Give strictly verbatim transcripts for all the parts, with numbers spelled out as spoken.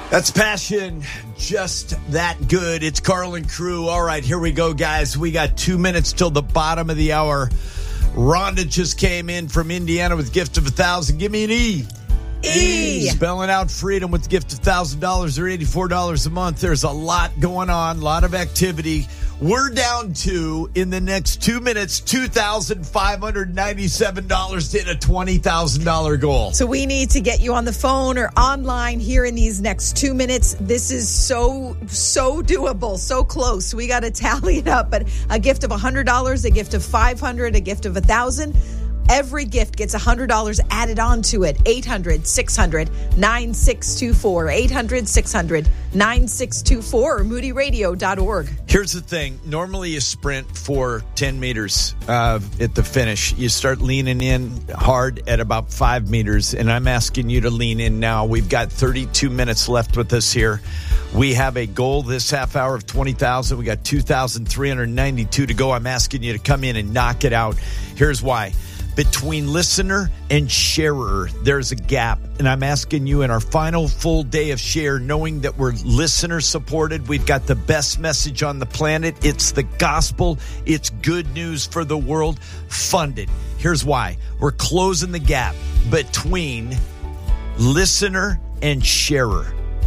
That's passion, just that good. It's Carl and Crew. All right, here we go, guys. We got two minutes till the bottom of the hour. Rhonda just came in from Indiana with gift of a thousand. Give me an E. E. Spelling out freedom with gift of one thousand dollars or eighty-four dollars a month. There's a lot going on, a lot of activity. We're down to, in the next two minutes, two thousand five hundred ninety-seven dollars to hit a twenty thousand dollars goal. So we need to get you on the phone or online here in these next two minutes. This is so, so doable, so close. We got to tally it up. But a gift of one hundred dollars, a gift of five hundred dollars, a gift of one thousand dollars. Every gift gets one hundred dollars added onto it. eight hundred, six hundred, nine six two four. eight hundred, six hundred, nine six two four or moody radio dot org. Here's the thing. Normally you sprint for ten meters uh, at the finish. You start leaning in hard at about five meters, and I'm asking you to lean in now. We've got thirty-two minutes left with us here. We have a goal this half hour of twenty thousand. We got two thousand three hundred ninety-two to go. I'm asking you to come in and knock it out. Here's why. Between listener and sharer, there's a gap. And I'm asking you in our final full day of share, knowing that we're listener supported, we've got the best message on the planet. It's the gospel. It's good news for the world. Funded. Here's why. We're closing the gap between listener and sharer.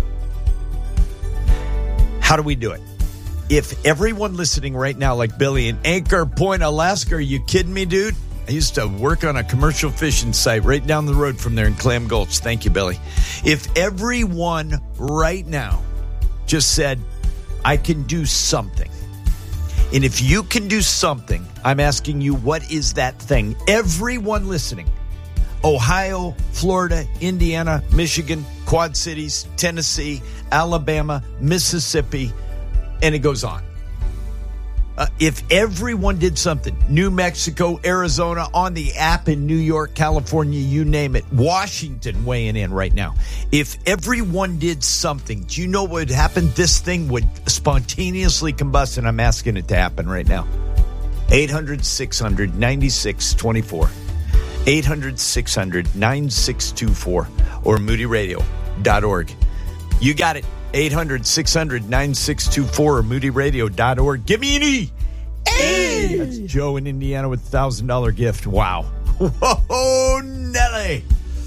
How do we do it? If everyone listening right now, like Billy in Anchor Point, Alaska, are you kidding me, dude? I used to work on a commercial fishing site right down the road from there in Clam Gulch. Thank you, Billy. If everyone right now just said, I can do something. And if you can do something, I'm asking you, what is that thing? Everyone listening, Ohio, Florida, Indiana, Michigan, Quad Cities, Tennessee, Alabama, Mississippi, and it goes on. Uh, if everyone did something, New Mexico, Arizona, on the app in New York, California, you name it, Washington weighing in right now. If everyone did something, do you know what would happen? This thing would spontaneously combust, and I'm asking it to happen right now. eight hundred, six hundred, ninety-six twenty-four. eight hundred, six hundred, ninety-six twenty-four or moody radio dot org. You got it. eight hundred, six hundred, ninety-six twenty-four or moody radio dot org. Give me an E. E. That's Joe in Indiana with a one thousand dollars gift. Wow. Whoa, Nelly.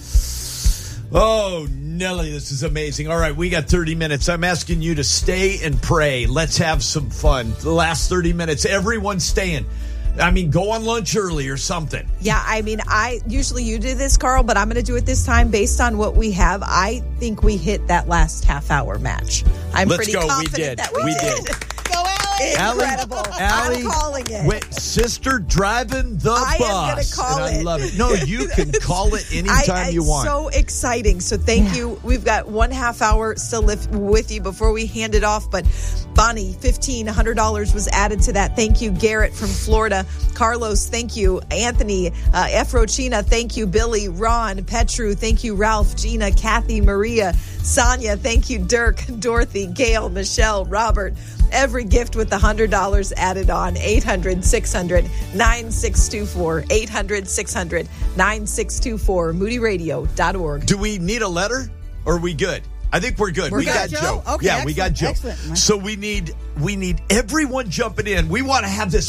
Oh, Nelly, this is amazing. All right, we got thirty minutes. I'm asking you to stay and pray. Let's have some fun. The last thirty minutes, everyone's staying. I mean, go on lunch early or something. Yeah, I mean, I usually you do this, Carl, but I'm going to do it this time based on what we have. I think we hit that last half hour match. I'm Let's pretty go. confident We did. that we, We did. did. Go, Allie. Incredible. Allie, I'm calling it. Wait, sister driving the I bus. am going to call and it. I love it. No, you can call it anytime I, you want. So exciting. So thank Yeah. you. We've got one half hour still live with you before we hand it off. But Bonnie, fifteen hundred dollars was added to that. Thank you. Garrett from Florida. Carlos, thank you. Anthony, uh, Efrochina, thank you. Billy, Ron, Petru, thank you. Ralph, Gina, Kathy, Maria, Sonia, thank you. Dirk, Dorothy, Gail, Michelle, Robert. Every gift with one hundred dollars added on. eight hundred, six hundred, nine six two four. eight hundred, six hundred, nine six two four. moody radio dot org. Do we need a letter or are we good? I think we're good. We're we good. got Joe? Joe. Okay, yeah, we got Joe. excellent. So we need we need everyone jumping in. We want to have this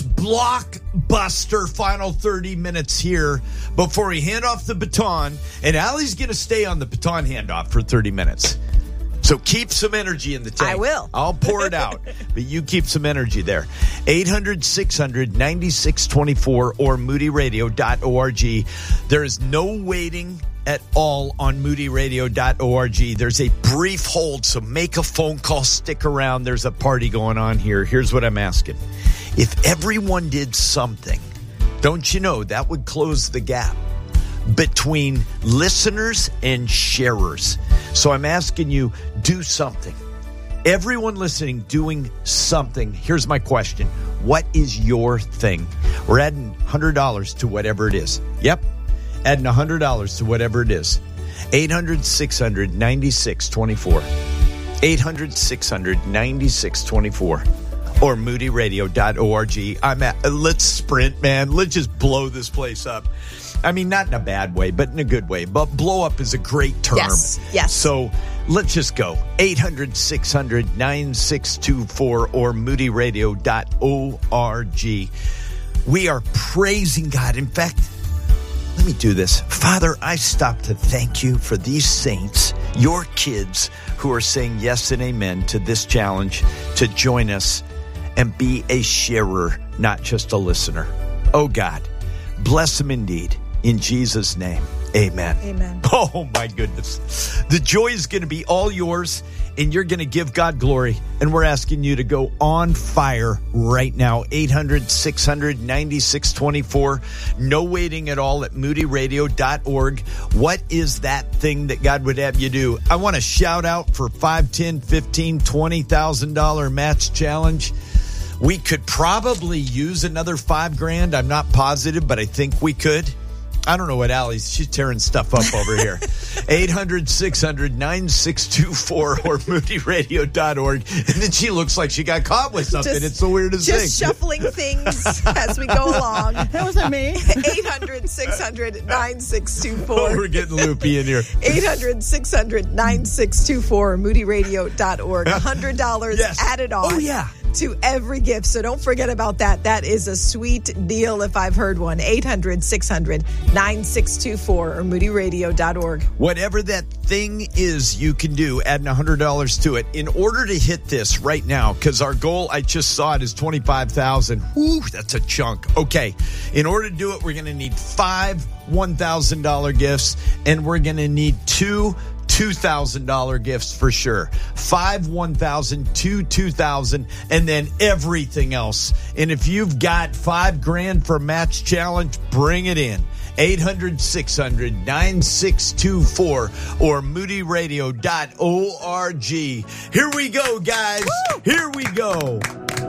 blockbuster final thirty minutes here before we hand off the baton. And Allie's going to stay on the baton handoff for thirty minutes. So keep some energy in the tank. I will. I'll pour it out. But you keep some energy there. eight hundred, six hundred, ninety-six twenty-four or moody radio dot org. There is no waiting at all on moody radio dot org. There's a brief hold, so make a phone call, stick around. There's a party going on here. Here's what I'm asking. If everyone did something, don't you know that would close the gap between listeners and sharers? So I'm asking you, do something. Everyone listening doing something. Here's my question. What is your thing? We're adding one hundred dollars to whatever it is. Yep. Adding one hundred dollars to whatever it is. eight hundred, six hundred, ninety-six twenty-four. eight hundred, six hundred, ninety-six twenty-four. Or moody radio dot org. I'm at, let's sprint, man. Let's just blow this place up. I mean, not in a bad way, but in a good way. But blow up is a great term. Yes, yes. So let's just go. eight hundred, six hundred, nine six two four or moody radio dot org. We are praising God. In fact, let me do this. Father, I stop to thank you for these saints, your kids, who are saying yes and amen to this challenge to join us and be a sharer, not just a listener. Oh, God, bless them indeed. In Jesus' name, amen. Amen. Oh, my goodness. The joy is going to be all yours, and you're going to give God glory. And we're asking you to go on fire right now. eight hundred, six hundred, nine six two four. No waiting at all at moody radio dot org. What is that thing that God would have you do? I want to shout out for five, ten, fifteen, twenty thousand dollars match challenge. We could probably use another five grand. I'm not positive, but I think we could. I don't know what Allie's, she's tearing stuff up over here. eight hundred, six hundred, nine six two four or moody radio dot org. And then she looks like she got caught with something. Just, it's the weirdest just thing. Just shuffling things as we go along. That wasn't me. eight hundred, six hundred, nine six two four. Oh, we're getting loopy in here. eight hundred, six hundred, nine six two four or moody radio dot org. one hundred dollars yes. added on. Oh, yeah. To every gift. So don't forget about that. That is a sweet deal if I've heard one. eight hundred, six hundred, nine six two four or moody radio dot org. Whatever that thing is you can do, adding one hundred dollars to it. In order to hit this right now, because our goal, I just saw it, is twenty-five thousand dollars. Whew, that's a chunk. Okay. In order to do it, we're going to need five one thousand dollars gifts, and we're going to need two two thousand dollars gifts for sure. Five one thousand, two two thousand, and then everything else. And if you've got five grand for match challenge, bring it in. eight hundred, six hundred, nine six two four or moody radio dot org. Here we go, guys. Woo! Here we go.